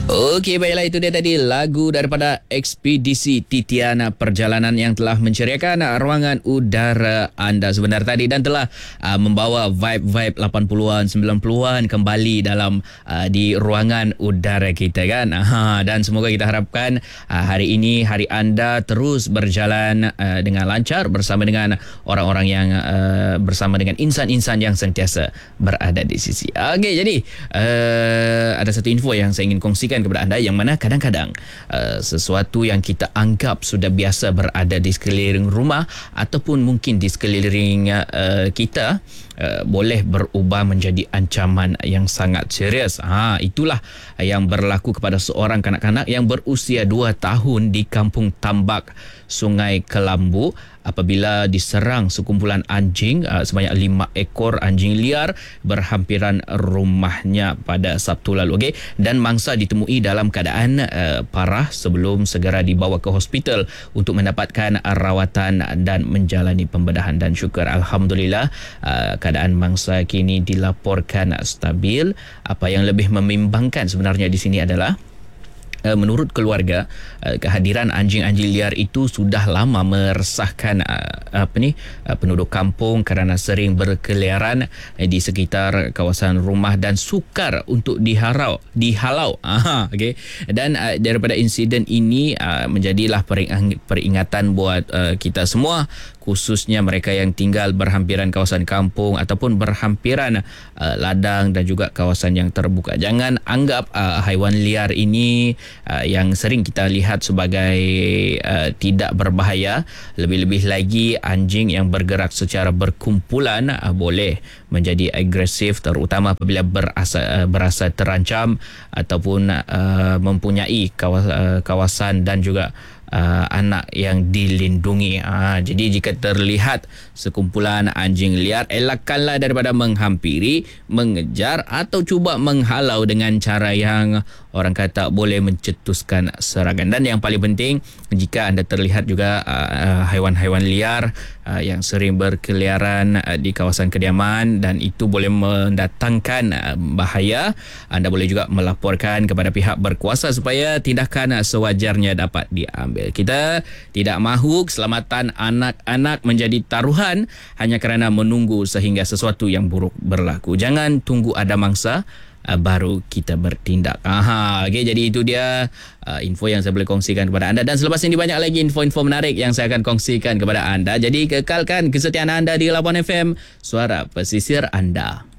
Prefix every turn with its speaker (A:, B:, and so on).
A: Okey, baiklah, itu dia tadi lagu daripada Ekspedisi Titian, perjalanan yang telah menceriakan ruangan udara anda sebentar tadi dan telah membawa vibe-vibe 80-an 90-an kembali dalam di ruangan udara kita kan. Dan semoga kita harapkan hari ini hari anda terus berjalan dengan lancar bersama dengan orang-orang yang bersama dengan insan-insan yang sentiasa berada di sisi. Okey, jadi ada satu info yang saya ingin kongsikan kepada anda, yang mana kadang-kadang sesuatu yang kita anggap sudah biasa berada di sekeliling rumah ataupun mungkin di sekeliling kita boleh berubah menjadi ancaman yang sangat serius. Itulah yang berlaku kepada seorang kanak-kanak yang berusia 2 tahun di Kampung Tambak, Sungai Kelambu, apabila diserang sekumpulan anjing sebanyak 5 ekor anjing liar berhampiran rumahnya pada Sabtu lalu. Okay? Dan mangsa ditemui dalam keadaan parah sebelum segera dibawa ke hospital untuk mendapatkan rawatan dan menjalani pembedahan. Dan syukur Alhamdulillah keadaan mangsa kini dilaporkan stabil. Apa yang lebih membimbangkan sebenarnya di sini adalah menurut keluarga, kehadiran anjing-anjing liar itu sudah lama meresahkan penduduk kampung kerana sering berkeliaran di sekitar kawasan rumah dan sukar untuk dihalau. Okay. Dan daripada insiden ini menjadilah peringatan buat kita semua, khususnya mereka yang tinggal berhampiran kawasan kampung ataupun berhampiran ladang dan juga kawasan yang terbuka. Jangan anggap haiwan liar ini yang sering kita lihat sebagai tidak berbahaya. Lebih-lebih lagi anjing yang bergerak secara berkumpulan boleh menjadi agresif, terutama apabila berasa terancam ataupun mempunyai kawasan dan juga anak yang dilindungi. Jadi jika terlihat sekumpulan anjing liar, elakkanlah daripada menghampiri, mengejar atau cuba menghalau dengan cara yang orang kata boleh mencetuskan serangan. Dan yang paling penting, jika anda terlihat juga haiwan-haiwan liar yang sering berkeliaran di kawasan kediaman dan itu boleh mendatangkan bahaya, anda boleh juga melaporkan kepada pihak berkuasa supaya tindakan sewajarnya dapat diambil. Kita tidak mahu keselamatan anak-anak menjadi taruhan hanya kerana menunggu sehingga sesuatu yang buruk berlaku. Jangan tunggu ada mangsa baru kita bertindak. Okay, jadi itu dia info yang saya boleh kongsikan kepada anda. Dan selepas ini banyak lagi info-info menarik yang saya akan kongsikan kepada anda. Jadi kekalkan kesetiaan anda di Labuan FM, suara pesisir anda.